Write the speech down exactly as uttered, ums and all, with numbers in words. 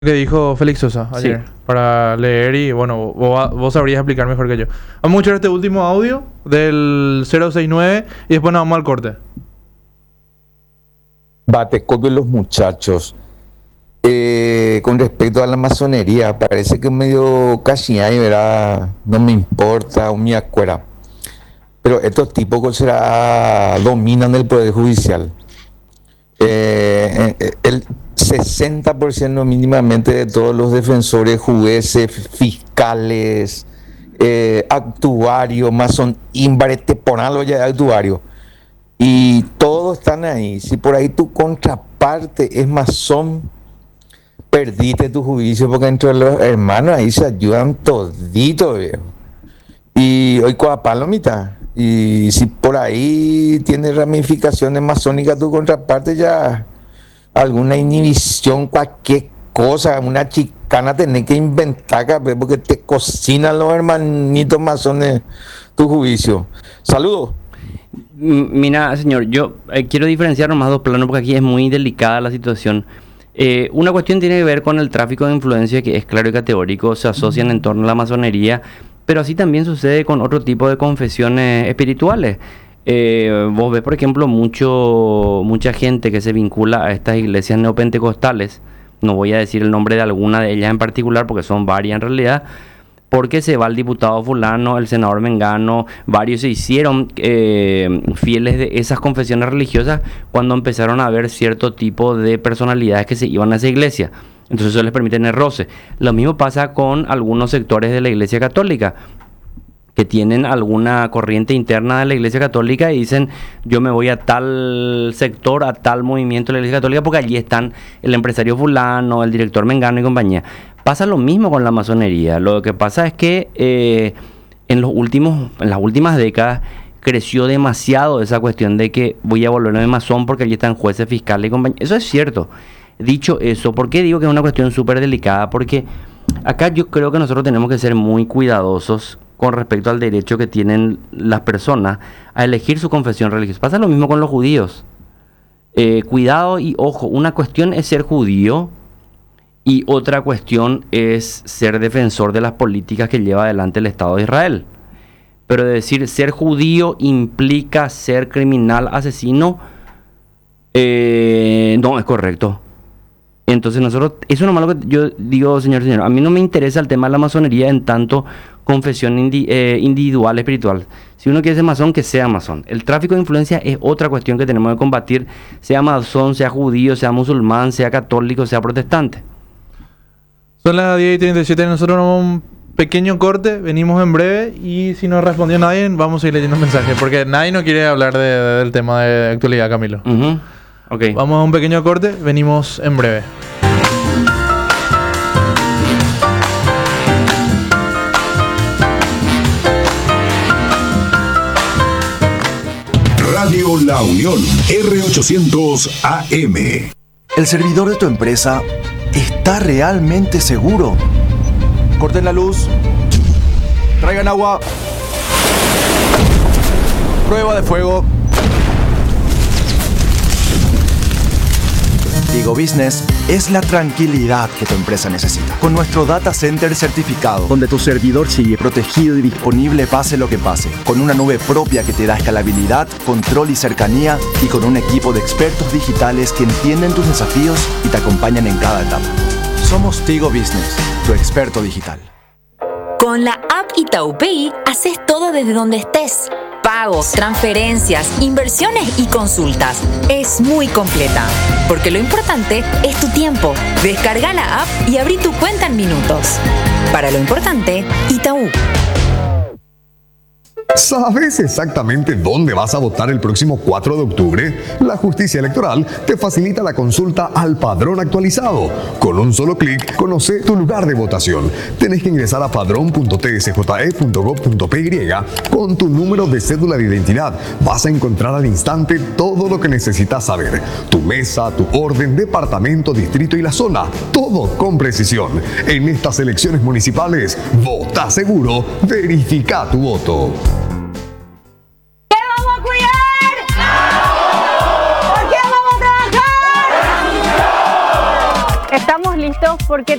Que dijo Félix Sosa ayer, sí, para leer y bueno, vos, vos sabrías explicar mejor que yo. Vamos a escuchar este último audio del cero seis nueve y después nos vamos al corte. Bate con los muchachos. Eh, con respecto a la masonería, parece que medio casi hay, ¿verdad? No me importa, un me acuerda. Pero estos tipos será, dominan el Poder Judicial. Eh, eh, el sesenta por ciento mínimamente de todos los defensores, jueces, fiscales, eh, actuarios, masón, ímbares, te ponen ya de actuario. Y todos están ahí. Si por ahí tu contraparte es masón, perdiste tu juicio, porque entre los hermanos ahí se ayudan toditos, viejo. Y hoy con palomita. Y si por ahí tiene ramificaciones masónicas tu contraparte, ya alguna inhibición, cualquier cosa, una chicana tenés que inventar, porque te cocinan los hermanitos masones tu juicio. Saludos. Mira, señor, yo eh, quiero diferenciar nomás dos planos porque aquí es muy delicada la situación. Eh, una cuestión tiene que ver con el tráfico de influencia, que es claro y categórico, se asocian en torno a la masonería, pero así también sucede con otro tipo de confesiones espirituales. Eh, vos ves, por ejemplo, mucho mucha gente que se vincula a estas iglesias neopentecostales, no voy a decir el nombre de alguna de ellas en particular porque son varias en realidad, porque se va el diputado fulano, el senador mengano, varios se hicieron eh, fieles de esas confesiones religiosas cuando empezaron a haber cierto tipo de personalidades que se iban a esa iglesia. Entonces eso les permite tener roce. Lo mismo pasa con algunos sectores de la iglesia católica, que tienen alguna corriente interna de la iglesia católica y dicen, yo me voy a tal sector, a tal movimiento de la iglesia católica porque allí están el empresario fulano, el director mengano y compañía. Pasa lo mismo con la masonería. Lo que pasa es que eh, en, los últimos, en las últimas décadas creció demasiado esa cuestión de que voy a volverme masón porque allí están jueces, fiscales y compañía. Eso es cierto. Dicho eso, ¿por qué digo que es una cuestión súper delicada? Porque acá yo creo que nosotros tenemos que ser muy cuidadosos con respecto al derecho que tienen las personas a elegir su confesión religiosa. Pasa lo mismo con los judíos. Eh, cuidado y ojo, una cuestión es ser judío y otra cuestión es ser defensor de las políticas que lleva adelante el Estado de Israel. Pero decir ser judío implica ser criminal, asesino, eh, no es correcto. Entonces nosotros, eso es lo malo que yo digo, señor, señor, a mí no me interesa el tema de la masonería en tanto confesión indi, eh, individual, espiritual. Si uno quiere ser masón, que sea masón. El tráfico de influencia es otra cuestión que tenemos que combatir, sea masón, sea judío, sea musulmán, sea católico, sea protestante. Son las diez y treinta y siete, nosotros nos vamos a un pequeño corte, venimos en breve y si no respondió nadie, vamos a ir leyendo mensajes, porque nadie no quiere hablar de, de, del tema de actualidad, Camilo. Uh-huh. Okay. Vamos a un pequeño corte, venimos en breve. Radio La Unión, R ochocientos A M. ¿El servidor de tu empresa está realmente seguro? Corten la luz. Traigan agua. Prueba de fuego. Tigo Business es la tranquilidad que tu empresa necesita. Con nuestro data center certificado, donde tu servidor sigue protegido y disponible pase lo que pase. Con una nube propia que te da escalabilidad, control y cercanía. Y con un equipo de expertos digitales que entienden tus desafíos y te acompañan en cada etapa. Somos Tigo Business, tu experto digital. Con la app Itaú Pay, haces todo desde donde estés. Pagos, transferencias, inversiones y consultas. Es muy completa, porque lo importante es tu tiempo. Descarga la app y abrí tu cuenta en minutos. Para lo importante, Itaú. ¿Sabes exactamente dónde vas a votar el próximo cuatro de octubre? La Justicia Electoral te facilita la consulta al padrón actualizado. Con un solo clic, conoce tu lugar de votación. Tenés que ingresar a padrón punto t s j e punto gov punto p y con tu número de cédula de identidad. Vas a encontrar al instante todo lo que necesitas saber. Tu mesa, tu orden, departamento, distrito y la zona. Todo con precisión. En estas elecciones municipales, vota seguro, verifica tu voto. Estamos listos. listos porque